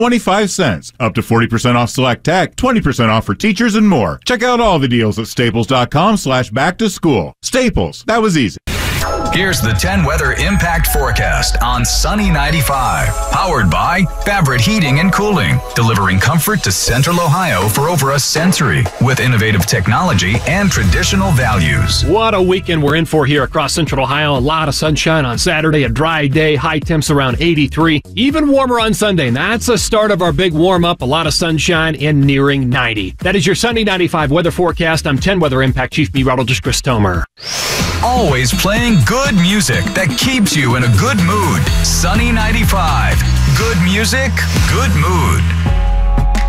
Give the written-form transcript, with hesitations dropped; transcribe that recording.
25 cents. Up to 40% off select tech, 20% off for teachers and more. Check out all the deals at staples.com/back to school. Staples, that was easy. Here's the 10 weather impact forecast on Sunny 95. Powered by Fabric Heating and Cooling, delivering comfort to Central Ohio for over a century with innovative technology and traditional values. What a weekend we're in for here across Central Ohio. A lot of sunshine on Saturday, a dry day, high temps around 83. Even warmer on Sunday, and that's the start of our big warm-up. A lot of sunshine and nearing 90. That is your Sunny 95 weather forecast. I'm 10 Weather Impact Chief Meteorologist Chris Tomer. Always playing good music that keeps you in a good mood. Sunny 95. Good music, good mood.